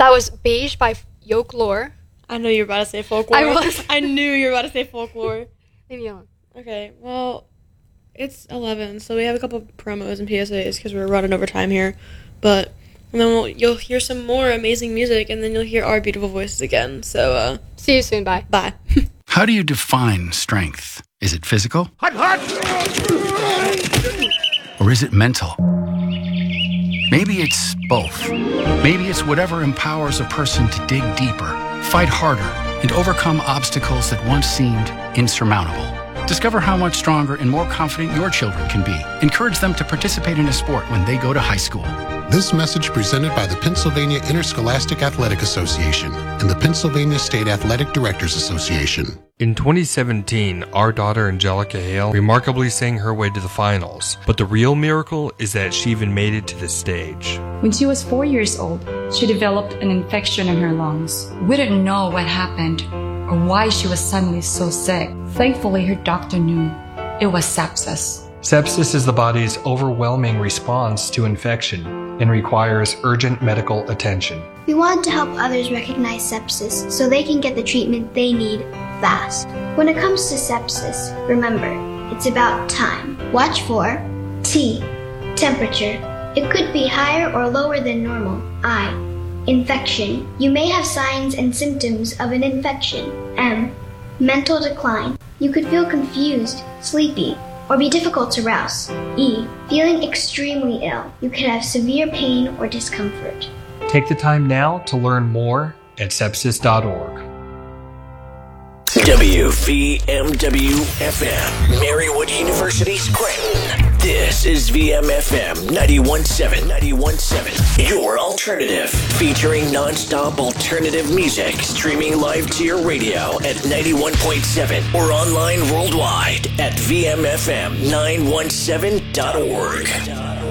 That was Beige by Folklore. I know you were about to say Folklore. I was. I knew you were about to say Folklore. Leave me alone. Okay, well, it's 11, so we have a couple of promos and PSAs because we're running over time here. And then you'll hear some more amazing music, and then you'll hear our beautiful voices again. So, see you soon. Bye. Bye. How do you define strength? Is it physical? Or is it mental? Maybe it's both. Maybe it's whatever empowers a person to dig deeper, fight harder, and overcome obstacles that once seemed insurmountable. Discover how much stronger and more confident your children can be. Encourage them to participate in a sport when they go to high school. This message presented by the Pennsylvania Interscholastic Athletic Association and the Pennsylvania State Athletic Directors Association. In 2017, our daughter Angelica Hale remarkably sang her way to the finals, but the real miracle is that she even made it to the stage. When she was 4 years old, she developed an infection in her lungs. We didn't know what happened or why she was suddenly so sick. Thankfully, her doctor knew. It was sepsis. Sepsis is the body's overwhelming response to infection and requires urgent medical attention. We want to help others recognize sepsis so they can get the treatment they need fast. When it comes to sepsis, remember, it's about time. Watch for T. Temperature. It could be higher or lower than normal. I. Infection. You may have signs and symptoms of an infection. M. Mental decline. You could feel confused, sleepy, or be difficult to rouse. E. Feeling extremely ill. You could have severe pain or discomfort. Take the time now to learn more at sepsis.org. WVMW-FM, Marywood University, Scranton. This is VMFM 91.7, your alternative. Featuring non-stop alternative music, streaming live to your radio at 91.7 or online worldwide at vmfm917.org.